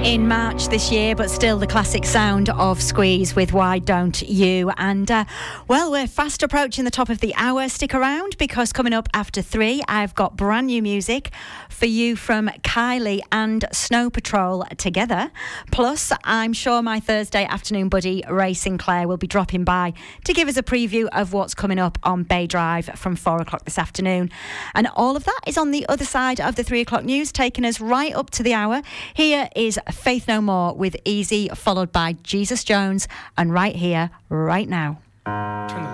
In March this year, but still the classic sound of Squeeze with Why Don't You? And, well, we're fast approaching the top of the hour. Stick around, because coming up after 3, I've got brand new music for you from Kylie and Snow Patrol together. Plus, I'm sure my Thursday afternoon buddy, Ray Sinclair, will be dropping by to give us a preview of what's coming up on Bay Drive from 4 o'clock this afternoon. And all of that is on the other side of the 3 o'clock news, taking us right up to the hour. Here is Faith No More with Easy, followed by Jesus Jones, and Right Here, Right Now.